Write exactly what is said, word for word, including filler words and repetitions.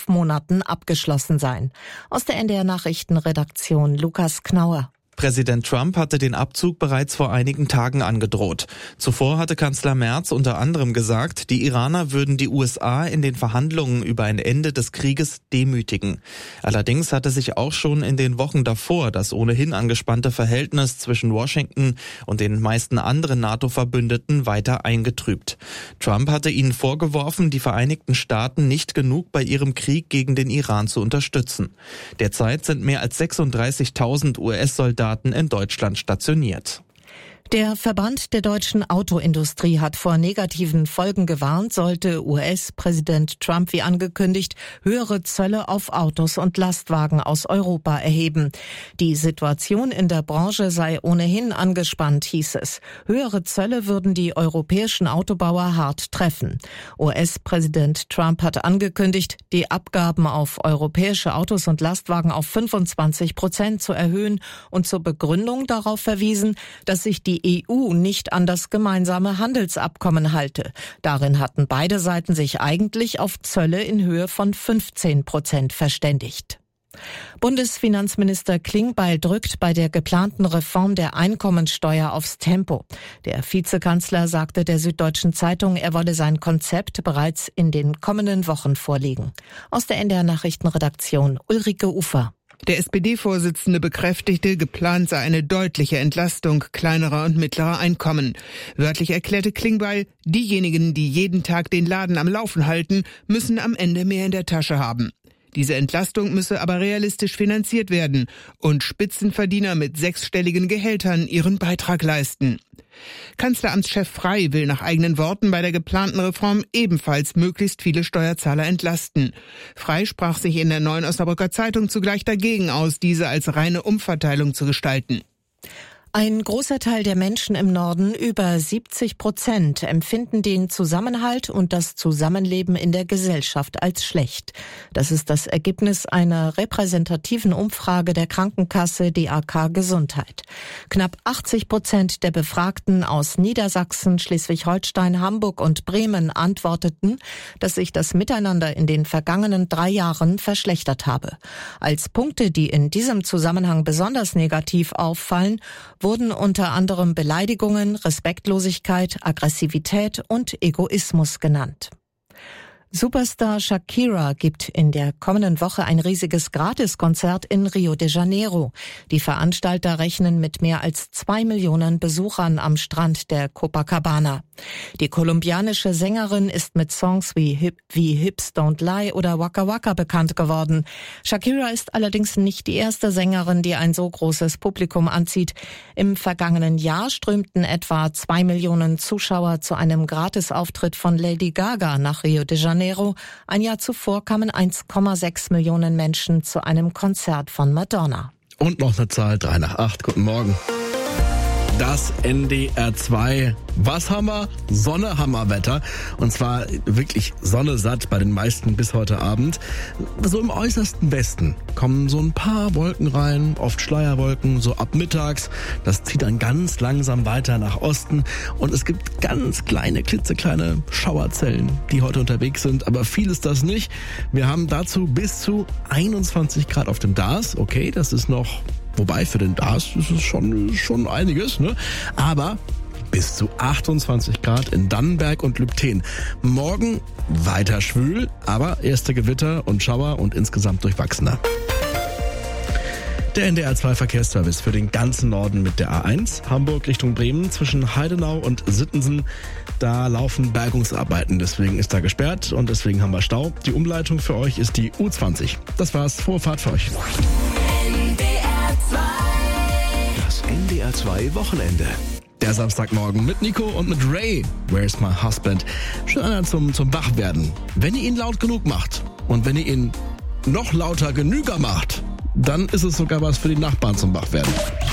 fünf Monaten abgeschlossen sein. Aus der N D R-Nachrichtenredaktion Lukas Knauer. Präsident Trump hatte den Abzug bereits vor einigen Tagen angedroht. Zuvor hatte Kanzler Merz unter anderem gesagt, die Iraner würden die U S A in den Verhandlungen über ein Ende des Krieges demütigen. Allerdings hatte sich auch schon in den Wochen davor das ohnehin angespannte Verhältnis zwischen Washington und den meisten anderen NATO-Verbündeten weiter eingetrübt. Trump hatte ihnen vorgeworfen, die Vereinigten Staaten nicht genug bei ihrem Krieg gegen den Iran zu unterstützen. Derzeit sind mehr als sechsunddreißigtausend U S-Soldaten in Deutschland stationiert. Der Verband der deutschen Autoindustrie hat vor negativen Folgen gewarnt, sollte U S-Präsident Trump wie angekündigt höhere Zölle auf Autos und Lastwagen aus Europa erheben. Die Situation in der Branche sei ohnehin angespannt, hieß es. Höhere Zölle würden die europäischen Autobauer hart treffen. U S-Präsident Trump hat angekündigt, die Abgaben auf europäische Autos und Lastwagen auf fünfundzwanzig Prozent zu erhöhen und zur Begründung darauf verwiesen, dass sich die Die E U nicht an das gemeinsame Handelsabkommen halte. Darin hatten beide Seiten sich eigentlich auf Zölle in Höhe von fünfzehn Prozent verständigt. Bundesfinanzminister Klingbeil drückt bei der geplanten Reform der Einkommensteuer aufs Tempo. Der Vizekanzler sagte der Süddeutschen Zeitung, er wolle sein Konzept bereits in den kommenden Wochen vorlegen. Aus der N D R-Nachrichtenredaktion Ulrike Ufer. Der S P D-Vorsitzende bekräftigte, geplant sei eine deutliche Entlastung kleinerer und mittlerer Einkommen. Wörtlich erklärte Klingbeil, diejenigen, die jeden Tag den Laden am Laufen halten, müssen am Ende mehr in der Tasche haben. Diese Entlastung müsse aber realistisch finanziert werden und Spitzenverdiener mit sechsstelligen Gehältern ihren Beitrag leisten. Kanzleramtschef Frey will nach eigenen Worten bei der geplanten Reform ebenfalls möglichst viele Steuerzahler entlasten. Frey sprach sich in der Neuen Osnabrücker Zeitung zugleich dagegen aus, diese als reine Umverteilung zu gestalten. Ein großer Teil der Menschen im Norden, über siebzig Prozent, empfinden den Zusammenhalt und das Zusammenleben in der Gesellschaft als schlecht. Das ist das Ergebnis einer repräsentativen Umfrage der Krankenkasse D A K Gesundheit. Knapp achtzig Prozent der Befragten aus Niedersachsen, Schleswig-Holstein, Hamburg und Bremen antworteten, dass sich das Miteinander in den vergangenen drei Jahren verschlechtert habe. Als Punkte, die in diesem Zusammenhang besonders negativ auffallen, wurden unter anderem Beleidigungen, Respektlosigkeit, Aggressivität und Egoismus genannt. Superstar Shakira gibt in der kommenden Woche ein riesiges Gratiskonzert in Rio de Janeiro. Die Veranstalter rechnen mit mehr als zwei Millionen Besuchern am Strand der Copacabana. Die kolumbianische Sängerin ist mit Songs wie, Hip, wie Hips Don't Lie oder Waka Waka bekannt geworden. Shakira ist allerdings nicht die erste Sängerin, die ein so großes Publikum anzieht. Im vergangenen Jahr strömten etwa zwei Millionen Zuschauer zu einem Gratisauftritt von Lady Gaga nach Rio de Janeiro. Ein Jahr zuvor kamen eins Komma sechs Millionen Menschen zu einem Konzert von Madonna. Und noch eine Zahl, drei nach acht. Guten Morgen. Das N D R zwei. Was haben wir? Sonne, Hammerwetter. Und zwar wirklich Sonne satt bei den meisten bis heute Abend. So im äußersten Westen kommen so ein paar Wolken rein, oft Schleierwolken, so ab mittags. Das zieht dann ganz langsam weiter nach Osten. Und es gibt ganz kleine, klitzekleine Schauerzellen, die heute unterwegs sind. Aber viel ist das nicht. Wir haben dazu bis zu einundzwanzig Grad auf dem D A S. Okay, das ist noch... Wobei für den D A S ist es schon, schon einiges, ne? Aber bis zu achtundzwanzig Grad in Dannenberg und Lübten. Morgen weiter schwül, aber erste Gewitter und Schauer und insgesamt durchwachsener. Der N D R zwei Verkehrsservice für den ganzen Norden mit der A eins. Hamburg Richtung Bremen zwischen Heidenau und Sittensen. Da laufen Bergungsarbeiten, deswegen ist da gesperrt und deswegen haben wir Stau. Die Umleitung für euch ist die U zwanzig. Das war's, frohe Fahrt für euch. Das N D R zwei Wochenende. Der Samstagmorgen mit Nico und mit Ray. Where's my husband? Schon einer zum, zum Wachwerden. Wenn ihr ihn laut genug macht und wenn ihr ihn noch lauter genüger macht, dann ist es sogar was für die Nachbarn zum Wachwerden.